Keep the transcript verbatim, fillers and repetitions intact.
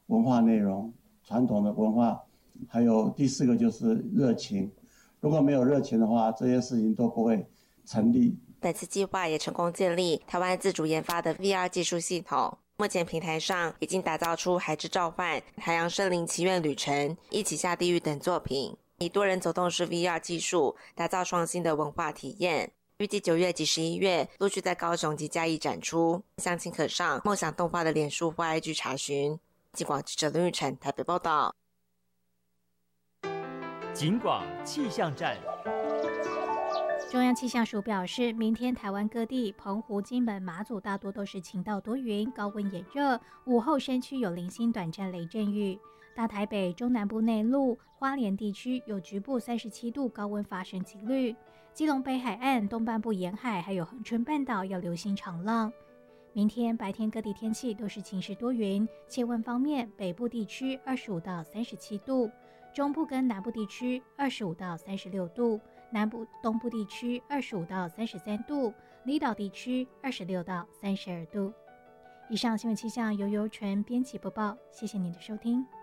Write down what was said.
文化内容、传统的文化，还有第四个就是热情。如果没有热情的话，这些事情都不会成立。 本次计划也成功建立台湾自主研发的 V R 技术系统，目前平台上已经打造出《海之召唤》、《海洋生灵祈愿旅程》、《一起下地狱》等作品，以多人走动式 V R 技术打造创新的文化体验。预计九月及十一月陆续在高雄及嘉义展出，详情可上梦想动画的脸书或 I G 查询。警广记者林玉成台北报道。 警广气象站。 中央气象署表示，明天台湾各地澎湖、金门、马祖大多都是晴到多云，高温炎热，午后山区有零星短暂雷阵雨。大台北、中南部内陆、花莲地区有局部三十七度高温发生几率。基隆北海岸、东半部沿海还有恒春半岛要留心长浪。明天白天各地天气都是晴时多云，气温方面，北部地区二十五到三十七度，中部跟南部地区二十五到三十六度，南部东部地区二十五到三十三度，离岛地区二十六到三十二度。以上新闻气象由尤纯编辑播报，谢谢您的收听。